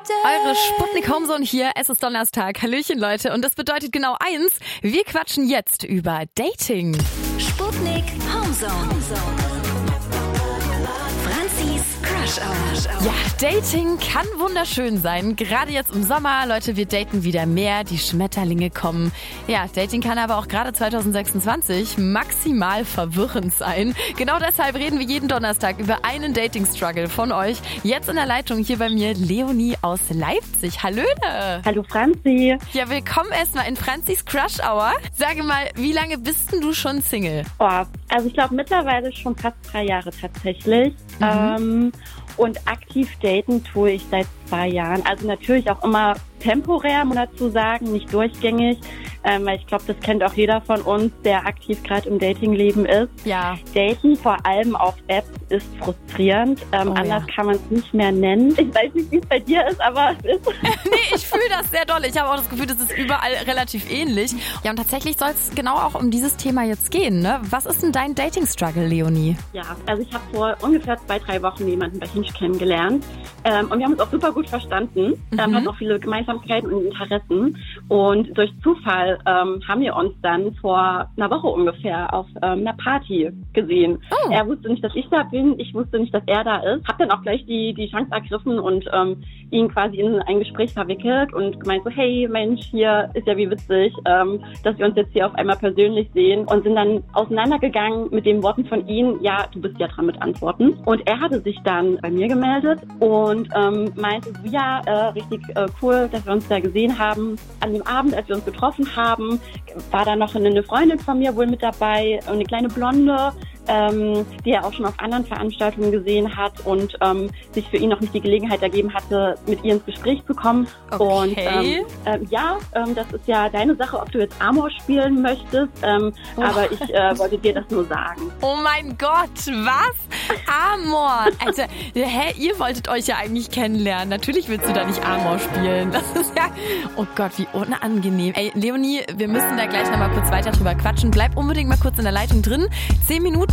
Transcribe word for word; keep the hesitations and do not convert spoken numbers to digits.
Eure Sputnik Homezone hier, es ist Donnerstag. Hallöchen Leute, und das bedeutet genau eins, wir quatschen jetzt über Dating. Sputnik Homezone. Franzis Crush Hour. Ja, Dating kann wunderschön sein, gerade jetzt im Sommer. Leute, wir daten wieder mehr, die Schmetterlinge kommen. Ja, Dating kann aber auch gerade zwanzig sechsundzwanzig maximal verwirrend sein. Genau deshalb reden wir jeden Donnerstag über einen Dating-Struggle von euch. Jetzt in der Leitung hier bei mir Leonie aus Leipzig. Hallöle! Hallo Franzi. Ja, willkommen erstmal in Franzis Crush Hour. Sage mal, wie lange bist denn du schon Single? Oh, also ich glaube mittlerweile schon fast drei Jahre tatsächlich. Mhm. Ähm, und aktiv daten tue ich seit zwei Jahren. Also natürlich auch immer temporär, muss man dazu sagen, nicht durchgängig. Ähm, weil ich glaube, das kennt auch jeder von uns, der aktiv gerade im Datingleben ist. Ja. Daten, vor allem auf Apps, ist frustrierend. Ähm, oh, anders ja. kann man es nicht mehr nennen. Ich weiß nicht, wie es bei dir ist, aber es ist... Nee, ich fühle das sehr doll. Ich habe auch das Gefühl, das ist überall relativ ähnlich. Ja, und tatsächlich soll es genau auch um dieses Thema jetzt gehen, ne? Was ist denn dein Dating-Struggle, Leonie? Ja, also ich habe vor ungefähr zwei, drei Wochen jemanden bei Hinge kennengelernt. Ähm, und wir haben uns auch super gut verstanden. Mhm. Ähm, hatten auch viele Gemeinsamkeiten und Interessen. Und durch Zufall ähm, haben wir uns dann vor einer Woche ungefähr auf ähm, einer Party gesehen. Oh. Er wusste nicht, dass ich da bin. Ich wusste nicht, dass er da ist. Hab dann auch gleich die, die Chance ergriffen und ähm, ihn quasi in ein Gespräch verwickelt und gemeint so, hey Mensch, hier ist ja wie witzig, ähm, dass wir uns jetzt hier auf einmal persönlich sehen, und sind dann auseinandergegangen mit den Worten von ihm, ja, du bist ja dran mit Antworten. Und er hatte sich dann bei mir gemeldet und ähm, meinte so, ja, äh, richtig äh, cool, dass wir uns da gesehen haben. An dem Abend, als wir uns getroffen haben, war da noch eine Freundin von mir wohl mit dabei, eine kleine Blonde, ähm, die er auch schon auf anderen Veranstaltungen gesehen hat und ähm, sich für ihn noch nicht die Gelegenheit ergeben hatte, mit ihr ins Gespräch zu kommen. Okay. Und ähm, ähm, ja, ähm, das ist ja deine Sache, ob du jetzt Amor spielen möchtest, ähm, oh. aber ich äh, wollte dir das nur sagen. Oh mein Gott, was? Amor! Also, hä, ihr wolltet euch ja eigentlich kennenlernen. Natürlich willst du da nicht Amor spielen. Das ist ja, oh Gott, wie unangenehm. Ey, Leonie, wir müssen da gleich nochmal kurz weiter drüber quatschen. Bleib unbedingt mal kurz in der Leitung drin. Zehn Minuten